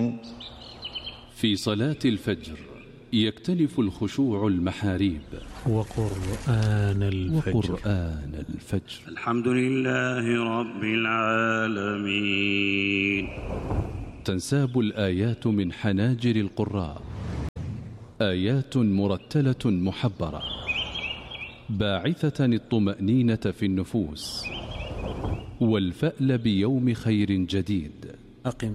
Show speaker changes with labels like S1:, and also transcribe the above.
S1: في صلاة الفجر يكتنف الخشوع المحاريب
S2: وقرآن الفجر.
S3: الحمد لله رب العالمين.
S1: تنساب الآيات من حناجر القراء، آيات مرتلة محبرة باعثة الطمأنينة في النفوس والفأل بيوم خير جديد.
S2: أقم